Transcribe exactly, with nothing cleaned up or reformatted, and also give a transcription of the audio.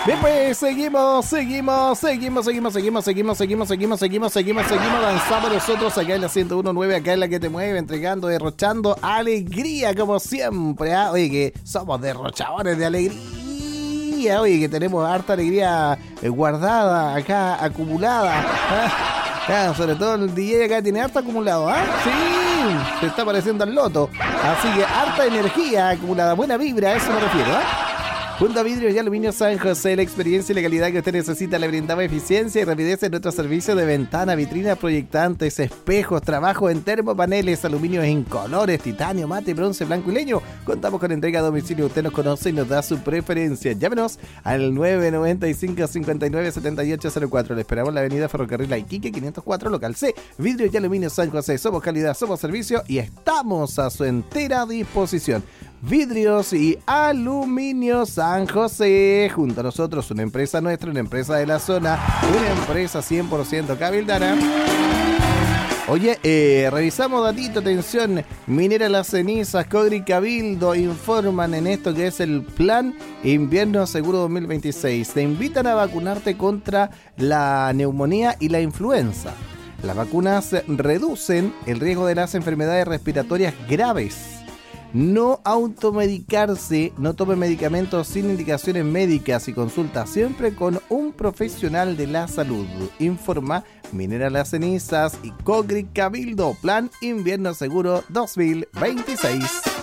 Bien, pues seguimos, seguimos, seguimos, seguimos, seguimos, seguimos, seguimos, seguimos, seguimos, seguimos, seguimos avanzando nosotros acá en la ciento uno punto nueve, acá en la que te mueve, entregando, derrochando alegría como siempre. ¿eh? Oye, que somos derrochadores de alegría, oye, que tenemos harta alegría eh, guardada acá, acumulada. ¿eh? Ah, sobre todo el D J acá tiene harta acumulado, ¿ah? ¿eh? Sí, se está pareciendo al loto. Así que harta energía acumulada, buena vibra, a eso me refiero, ¿ah? ¿eh? Junto a Vidrios y Aluminio San José, la experiencia y la calidad que usted necesita, le brindamos eficiencia y rapidez en nuestros servicios de ventana, vitrinas proyectantes, espejos, trabajo en termopaneles, aluminio en colores, titanio, mate, bronce, blanco y leño. Contamos con entrega a domicilio, usted nos conoce y nos da su preferencia. Llámenos al nueve nueve cinco, cinco nueve, siete ocho cero cuatro. Le esperamos en la avenida Ferrocarril Iquique quinientos cuatro, local C. Vidrios y Aluminio San José, somos calidad, somos servicio y estamos a su entera disposición. Vidrios y Aluminio San José, junto a nosotros una empresa nuestra, una empresa de la zona, una empresa cien por ciento cabildana. Oye, eh, revisamos datito, atención, Minera Las Cenizas, Cogri Cabildo informan en esto que es el Plan Invierno Seguro dos mil veintiséis. Te invitan a vacunarte contra la neumonía y la influenza. Las vacunas reducen el riesgo de las enfermedades respiratorias graves. No automedicarse, no tome medicamentos sin indicaciones médicas y consulta siempre con un profesional de la salud. Informa Minera Las Cenizas y Cogri Cabildo, Plan Invierno Seguro dos mil veintiséis.